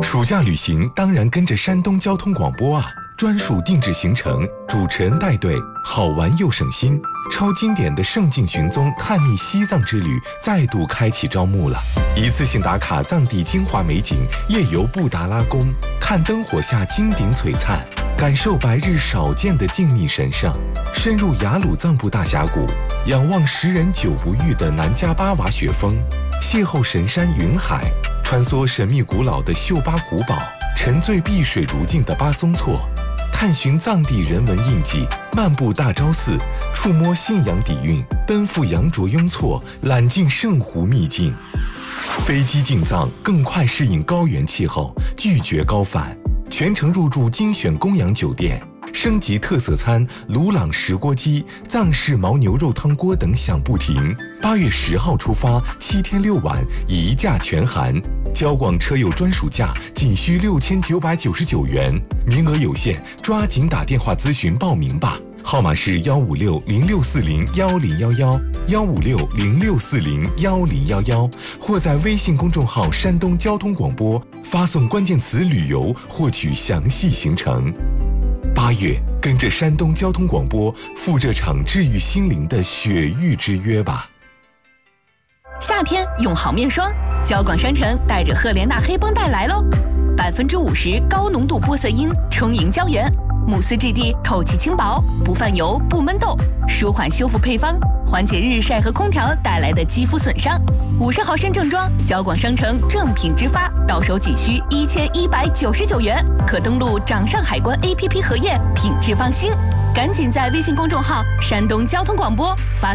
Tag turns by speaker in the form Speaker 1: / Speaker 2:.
Speaker 1: 暑假旅行当然跟着山东交通广播啊！专属定制行程，主持人带队，好玩又省心。超经典的圣境寻踪探秘西藏之旅再度开启招募了，一次性打卡藏地精华美景，夜游布达拉宫，看灯火下金顶璀璨，感受白日少见的静谧神圣，深入雅鲁藏布大峡谷，仰望10人9不遇的南迦巴瓦雪峰，邂逅神山云海，穿梭神秘古老的秀巴古堡，沉醉碧水如镜的巴松措，探寻藏地人文印记，漫步大昭寺，触摸信仰底蕴，奔赴羊卓雍措，揽尽圣湖秘境。飞机进藏，更快适应高原气候，拒绝高反，全程入住精选供养酒店，升级特色餐鲁朗石锅鸡、藏式牦牛肉汤锅等享不停。8月10号出发，7天6晚，一价全含。交广车友专属价仅需6999元，名额有限，抓紧打电话咨询报名吧。号码是15606401011，15606401011，或在微信公众号山东交通广播发送关键词旅游获取详细行程。8月，跟着山东交通广播赴这场治愈心灵的雪域之约吧。
Speaker 2: 夏天用好面霜，交广商城带着赫莲娜黑绷带来喽，50%高浓度玻色因充盈胶原，慕斯质地透气轻薄，不泛油不闷痘，舒缓修复配方，缓解日晒和空调带来的肌肤损伤。50毫升正装，交广商城正品直发，到手仅需1199元，可登录掌上海关 APP 核验，品质放心。赶紧在微信公众号山东交通广播发